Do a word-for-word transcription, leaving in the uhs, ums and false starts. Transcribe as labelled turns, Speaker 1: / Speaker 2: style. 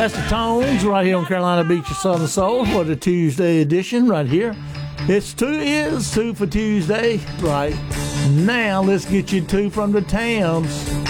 Speaker 1: That's the Tones right here on Carolina Beach of Southern Soul for the Tuesday edition right here. It's two is two for Tuesday. Right now, let's get you two from the Tams.